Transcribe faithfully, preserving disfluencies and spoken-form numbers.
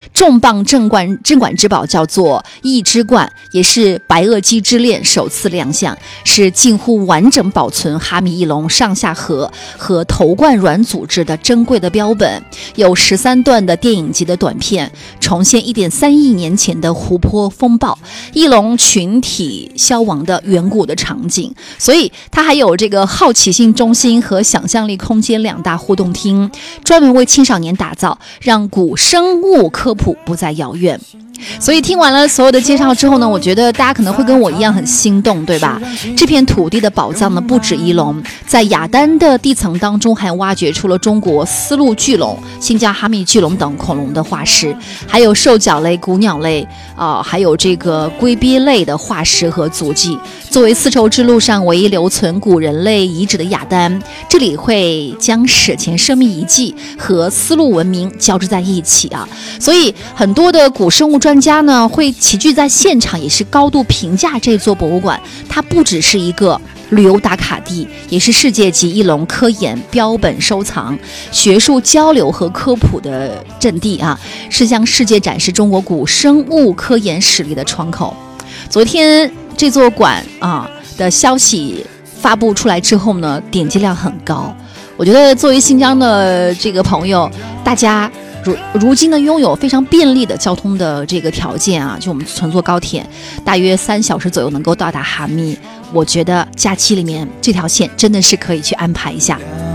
重磅镇馆镇馆之宝叫做异之冠，也是白垩纪之恋首次亮相，是近乎完整保存哈密翼龙上下颌和头冠软组织的珍贵的标本，有十三段的电影级的短片，重现一点三亿年前的湖泊风暴、翼龙群体消亡的远古的场景。所以它还有这个好奇心中心和想象力空间两大互动厅，专门为青少年打造，让古生物科普不再遥远。所以听完了所有的介绍之后呢，我觉得大家可能会跟我一样很心动，对吧？这片土地的宝藏呢，不止翼龙，在雅丹的地层当中还挖掘出了中国丝路巨龙、新疆哈密巨龙等恐龙的化石，还有兽脚类、古鸟类啊、呃，还有这个龟鳖类的化石和足迹。作为丝绸之路上唯一留存古人类遗址的雅丹，这里会将史前生命遗迹和丝路文明交织在一起啊，所以很多的古生物专专家呢会齐聚在现场，也是高度评价这座博物馆。它不只是一个旅游打卡地，也是世界级翼龙科研、标本收藏、学术交流和科普的阵地啊，是向世界展示中国古生物科研实力的窗口。昨天这座馆啊的消息发布出来之后呢，点击量很高。我觉得作为新疆的这个朋友，大家如如今呢拥有非常便利的交通的这个条件啊，就我们乘坐高铁大约三小时左右能够到达哈密。我觉得假期里面这条线真的是可以去安排一下。